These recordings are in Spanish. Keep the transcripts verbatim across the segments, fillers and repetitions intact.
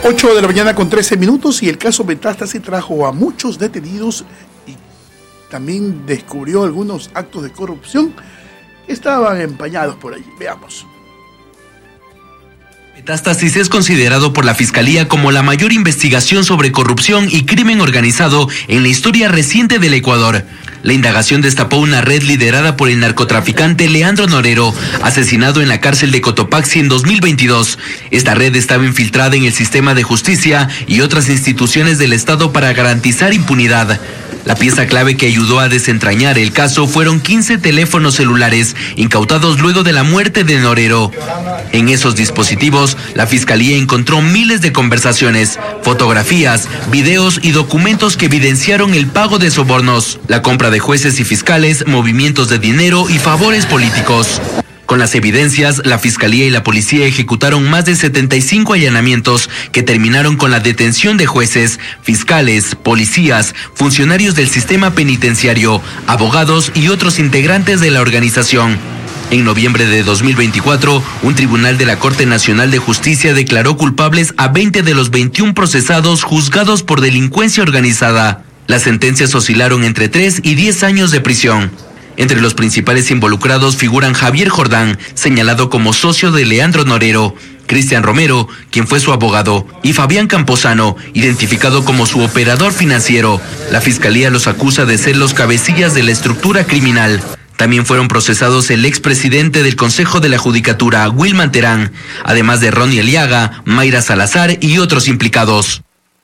ocho de la mañana con trece minutos y el caso Metástasis trajo a muchos detenidos y también descubrió algunos actos de corrupción que estaban empañados por allí. Veamos. Metástasis es considerado por la Fiscalía como la mayor investigación sobre corrupción y crimen organizado en la historia reciente del Ecuador. La indagación destapó una red liderada por el narcotraficante Leandro Norero, asesinado en la cárcel de Cotopaxi en dos mil veintidós. Esta red estaba infiltrada en el sistema de justicia y otras instituciones del Estado para garantizar impunidad. La pieza clave que ayudó a desentrañar el caso fueron quince teléfonos celulares incautados luego de la muerte de Norero. En esos dispositivos, la Fiscalía encontró miles de conversaciones, fotografías, videos y documentos que evidenciaron el pago de sobornos, la compra de jueces y fiscales, movimientos de dinero y favores políticos. Con las evidencias, la Fiscalía y la Policía ejecutaron más de setenta y cinco allanamientos que terminaron con la detención de jueces, fiscales, policías, funcionarios del sistema penitenciario, abogados y otros integrantes de la organización. En noviembre de dos mil veinticuatro, un tribunal de la Corte Nacional de Justicia declaró culpables a veinte de los veintiún procesados juzgados por delincuencia organizada. Las sentencias oscilaron entre tres y diez años de prisión. Entre los principales involucrados figuran Javier Jordán, señalado como socio de Leandro Norero, Cristian Romero, quien fue su abogado, y Fabián Camposano, identificado como su operador financiero. La Fiscalía los acusa de ser los cabecillas de la estructura criminal. También fueron procesados el expresidente del Consejo de la Judicatura, Wilman Terán, además de Ronnie Aliaga, Mayra Salazar y otros implicados.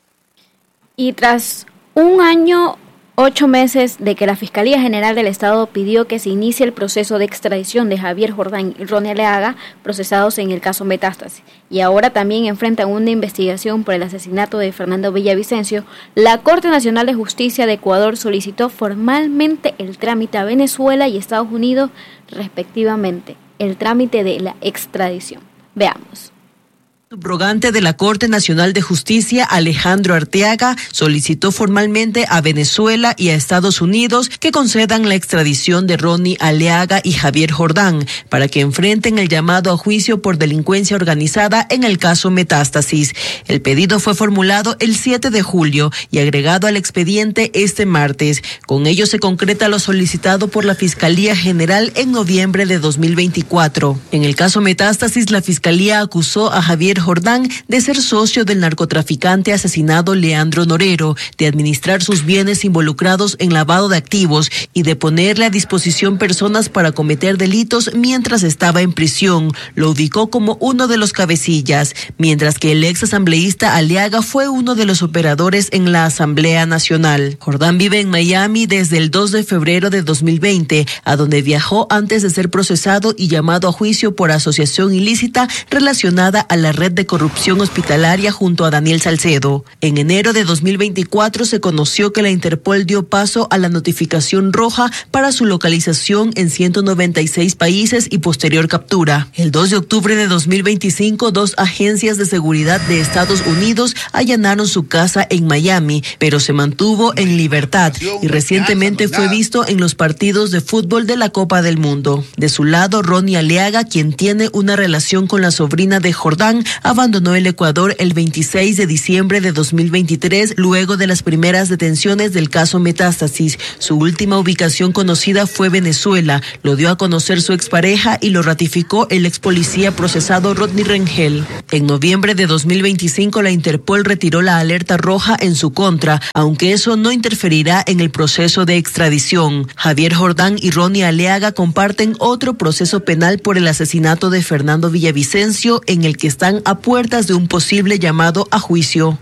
Y tras un año... Ocho meses de que la Fiscalía General del Estado pidió que se inicie el proceso de extradición de Javier Jordán y Ronnie Aliaga, procesados en el caso Metástasis, y ahora también enfrentan una investigación por el asesinato de Fernando Villavicencio, la Corte Nacional de Justicia de Ecuador solicitó formalmente el trámite a Venezuela y Estados Unidos, respectivamente, el trámite de la extradición. Veamos. Subrogante de la Corte Nacional de Justicia, Alejandro Arteaga, solicitó formalmente a Venezuela y a Estados Unidos que concedan la extradición de Ronnie Aliaga y Javier Jordán para que enfrenten el llamado a juicio por delincuencia organizada en el caso Metástasis. El pedido fue formulado el siete de julio y agregado al expediente este martes. Con ello se concreta lo solicitado por la Fiscalía General en noviembre de dos mil veinticuatro. En el caso Metástasis, la Fiscalía acusó a Javier Jordán de ser socio del narcotraficante asesinado Leandro Norero, de administrar sus bienes involucrados en lavado de activos y de ponerle a disposición personas para cometer delitos mientras estaba en prisión. Lo ubicó como uno de los cabecillas, mientras que el ex asambleísta Aliaga fue uno de los operadores en la Asamblea Nacional. Jordán vive en Miami desde el dos de febrero de dos mil veinte, a donde viajó antes de ser procesado y llamado a juicio por asociación ilícita relacionada a la red de corrupción hospitalaria junto a Daniel Salcedo. En enero de dos mil veinticuatro se conoció que la Interpol dio paso a la notificación roja para su localización en ciento noventa y seis países y posterior captura. El dos de octubre de dos mil veinticinco, dos agencias de seguridad de Estados Unidos allanaron su casa en Miami, pero se mantuvo en libertad y recientemente fue visto en los partidos de fútbol de la Copa del Mundo. De su lado, Ronnie Aliaga, quien tiene una relación con la sobrina de Jordán, abandonó el Ecuador el veintiséis de diciembre de dos mil veintitrés luego de las primeras detenciones del caso Metástasis. Su última ubicación conocida fue Venezuela. Lo dio a conocer su expareja y lo ratificó el ex policía procesado Rodney Rengel. En noviembre de dos mil veinticinco la Interpol retiró la alerta roja en su contra, aunque eso no interferirá en el proceso de extradición. Javier Jordán y Ronnie Aliaga comparten otro proceso penal por el asesinato de Fernando Villavicencio, en el que están a puertas de un posible llamado a juicio.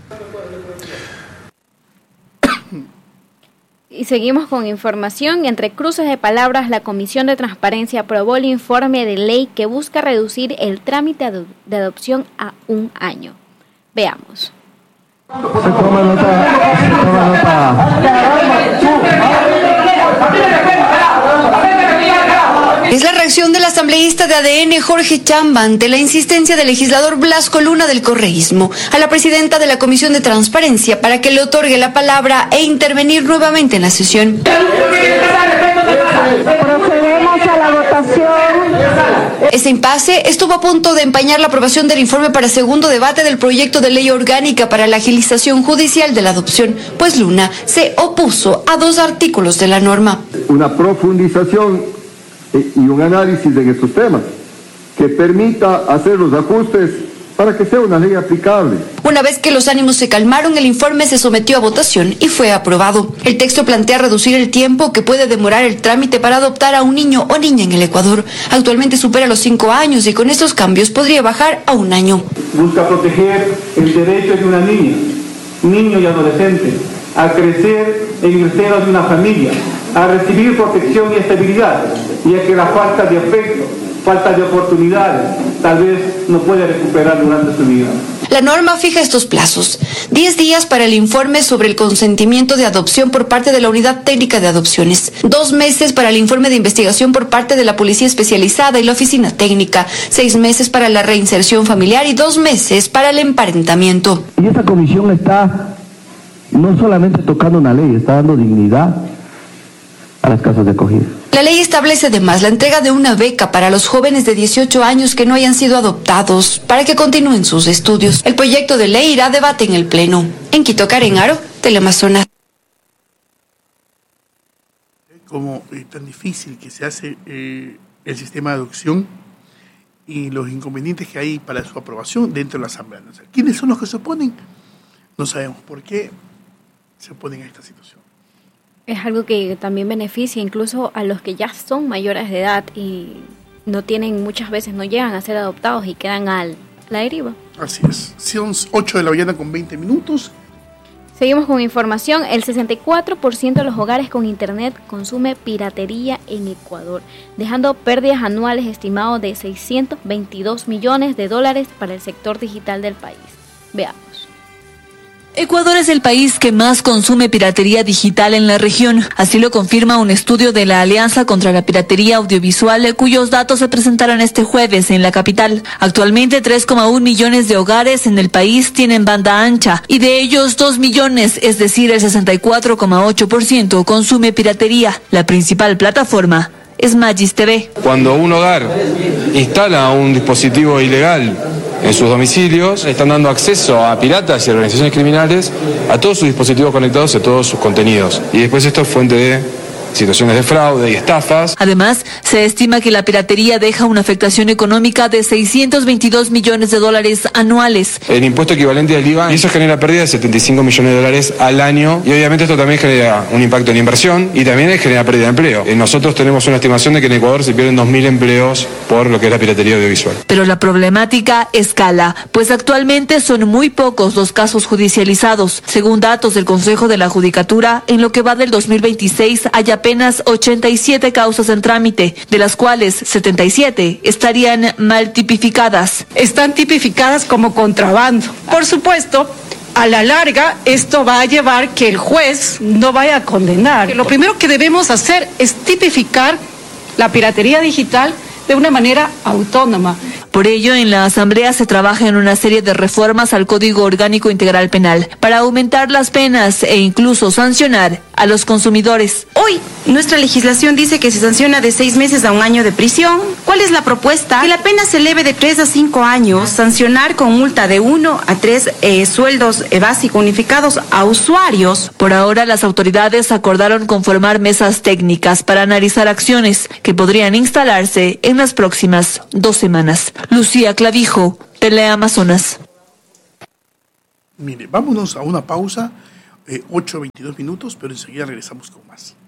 Y seguimos con información. Entre cruces de palabras, la Comisión de Transparencia aprobó el informe de ley que busca reducir el trámite de adopción a un año. Veamos. Se toma nota, se toma nota. Es la reacción del asambleísta de A D N, Jorge Chamba, ante la insistencia del legislador Blasco Luna del correísmo a la presidenta de la Comisión de Transparencia para que le otorgue la palabra e intervenir nuevamente en la sesión. Procedemos a la votación. Ese impasse estuvo a punto de empañar la aprobación del informe para segundo debate del proyecto de ley orgánica para la agilización judicial de la adopción, pues Luna se opuso a dos artículos de la norma. Una profundización y un análisis en estos temas que permita hacer los ajustes para que sea una ley aplicable. Una vez que los ánimos se calmaron, el informe se sometió a votación y fue aprobado. El texto plantea reducir el tiempo que puede demorar el trámite para adoptar a un niño o niña en el Ecuador. Actualmente supera los cinco años y con estos cambios podría bajar a un año. Busca proteger el derecho de una niña, niño y adolescente a crecer en el seno de una familia, a recibir protección y estabilidad, y a que la falta de afecto, falta de oportunidades, tal vez no puede recuperar durante su vida. La norma fija estos plazos. diez días para el informe sobre el consentimiento de adopción por parte de la Unidad Técnica de Adopciones. Dos meses para el informe de investigación por parte de la Policía Especializada y la Oficina Técnica. Seis meses para la reinserción familiar y dos meses para el emparentamiento. Y esta comisión está no solamente tocando una ley, está dando dignidad a las casas de acogida. La ley establece además la entrega de una beca para los jóvenes de dieciocho años que no hayan sido adoptados para que continúen sus estudios. El proyecto de ley irá a debate en el Pleno. En Quito, Karen Aro, Teleamazonas. Como eh, tan difícil que se hace eh, el sistema de adopción y los inconvenientes que hay para su aprobación dentro de la Asamblea. O sea, ¿quiénes son los que se oponen? No sabemos por qué se oponen a esta situación. Es algo que también beneficia incluso a los que ya son mayores de edad y no tienen, muchas veces no llegan a ser adoptados y quedan a la deriva. Así es. Son ocho de la mañana con veinte minutos. Seguimos con información. El sesenta y cuatro por ciento de los hogares con internet consume piratería en Ecuador, dejando pérdidas anuales estimadas de seiscientos veintidós millones de dólares para el sector digital del país. Veamos. Ecuador es el país que más consume piratería digital en la región. Así lo confirma un estudio de la Alianza contra la Piratería Audiovisual, cuyos datos se presentaron este jueves en la capital. Actualmente tres coma uno millones de hogares en el país tienen banda ancha y de ellos dos millones, es decir, el sesenta y cuatro coma ocho por ciento, consume piratería. La principal plataforma es Magis T V. Cuando un hogar instala un dispositivo ilegal en sus domicilios, están dando acceso a piratas y organizaciones criminales a todos sus dispositivos conectados y a todos sus contenidos. Y después esto es fuente de situaciones de fraude y estafas. Además, se estima que la piratería deja una afectación económica de seiscientos veintidós millones de dólares anuales. El impuesto equivalente al I V A, y eso genera pérdidas de setenta y cinco millones de dólares al año, y obviamente esto también genera un impacto en inversión y también genera pérdida de empleo. Nosotros tenemos una estimación de que en Ecuador se pierden dos mil empleos por lo que es la piratería audiovisual. Pero la problemática escala, pues actualmente son muy pocos los casos judicializados. Según datos del Consejo de la Judicatura, en lo que va del dos mil veintiséis hay apenas ochenta y siete causas en trámite, de las cuales setenta y siete estarían mal tipificadas. Están tipificadas como contrabando. Por supuesto, a la larga esto va a llevar que el juez no vaya a condenar. Lo primero que debemos hacer es tipificar la piratería digital de una manera autónoma. Por ello, en la Asamblea se trabaja en una serie de reformas al Código Orgánico Integral Penal para aumentar las penas e incluso sancionar a los consumidores. Hoy, nuestra legislación dice que se sanciona de seis meses a un año de prisión. ¿Cuál es la propuesta? Que la pena se eleve de tres a cinco años, sancionar con multa de uno a tres eh, sueldos eh, básicos unificados a usuarios. Por ahora, las autoridades acordaron conformar mesas técnicas para analizar acciones que podrían instalarse en las próximas dos semanas. Lucía Clavijo, Teleamazonas. Mire, vámonos a una pausa, eh, ocho veintidós minutos, pero enseguida regresamos con más.